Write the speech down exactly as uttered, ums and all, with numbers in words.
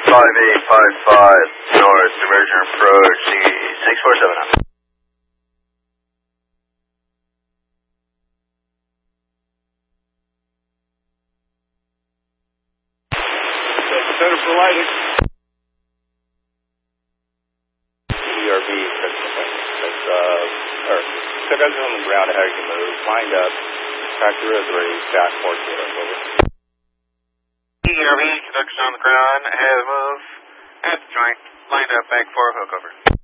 five eight five five north, diversion approach, six four seven up. Center for lighting. E R B, that's, uh, or, check out on the ground, how you can move, lined up, tractor is ready, stack fourteen, over. E R B, conduction on the ground, ahead of move, at the joint, lined up, back four, hook over.